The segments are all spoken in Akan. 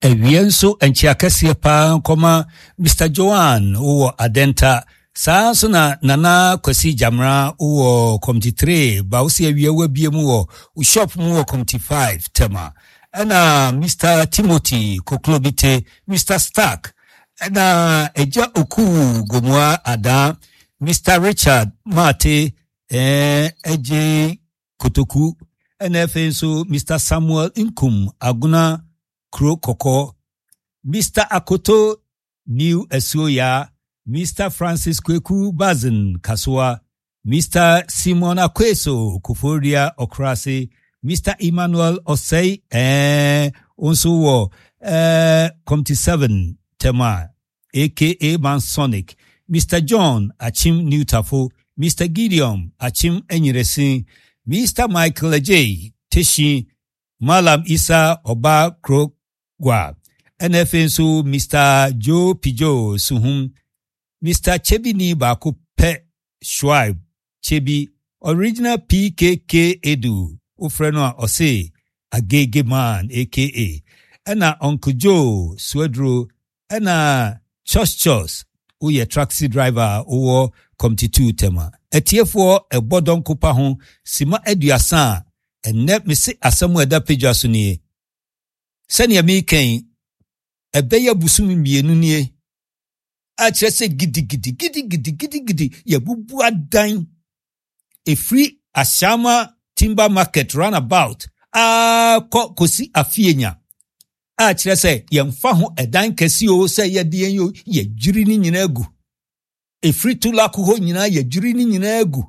Ewienso enchiakese pa koma Mr. Joan uwo Adenta saa so na Nana Kwesi Jamra uwo Committee 3 ba usi ewie biemu wo shop mu wo Committee 5 tema ana Mr. Timothy Koklobite Mr. Stark ana Eja Oku Gomwa Ada Mr. Richard Mate Eje Kotoku NFNso Mr. Samuel Inkum Aguna Kro Koko, Mr. Akoto New Esuya, Mr. Francis Kweku Bazen Kasua, Mr. Simon Akweso Kufuria Okrasi, Mr. Emmanuel Osei, Onsuwo, Committee 7 Tema, aka Mansonic, Mr. John Achim Newtafo, Mr. Gideon Achim Enyiresin, Mr. Michael J. Teshi, Malam Isa Oba Kro Gwa, NFNso Mr. Joe Pijo Suhum, Mr. Chebini Baku Pe Schwab, Chebi, Original PKK Edu, Ufreno Ose, Agege Man, aka, Ena Uncle Joe Swedro, Ena Chos, Uye taxi driver, Uwo Committee 2 Tema. Etiefo e bodon kupa hon, Sima Eduasan, Nep Misi Asamu Eda Pejasuni. Sani American ebeye busumi mienu nie a chese gidi ye bubu adan a free Ashama Timber Market runabout kosi afienya a chese ye mfa ho edan kesi o se ye de yo ye jiri ni nyina agu a free tulaku ho nyina ye jiri ni nyina agu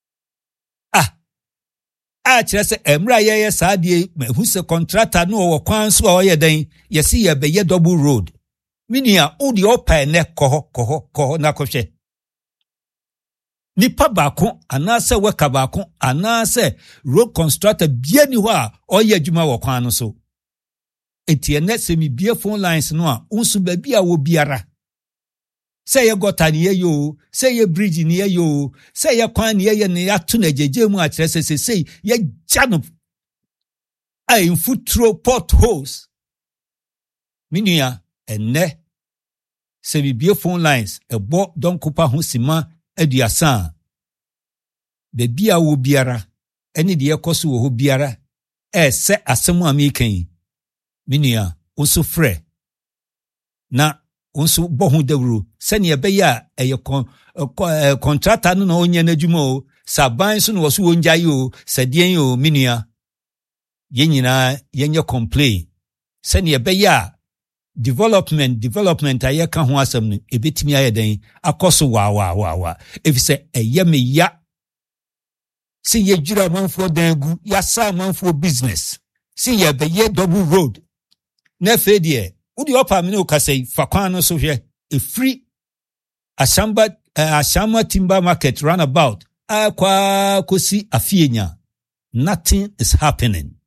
a chese emra ye saadie hu se contractor no wo kwan so o ye den ye si ye be ye double road minia odi opa ne koho na kohwe nipa baako anase weka baako anase road constructor bia ni ho a o ye adwuma wo kwan no so etiene semi bia phone lines no a unsu ba bia wo biara say ye gota ni ye yo, say ye bridge ni ye yo, say ye kwan ni ye ne atu na jeje mu a kire say ye jano in foot throw potholes. Minia enne se bibie phone lines ebo don kupa ho sima aduasa be bia wo biara ene de yekoso wo ho biara se asemu amekan minia onso frɛ na onso bohu dawuro sani ebeya eye contractor no na onye na adwuma o saban so no wo so wonjaye o sadien o minua yenyina yenye complain sani ebeya development aye ka ho asem no ebetimi aye den akoso wa efise eye me ya si ye jura manfo dangu ya sa manfo business si ye beye double road na fedie udi opa mini okasei fakwan no so hwe a free Ashama Timber Market runabout akwa kosi afienya. Nothing is happening.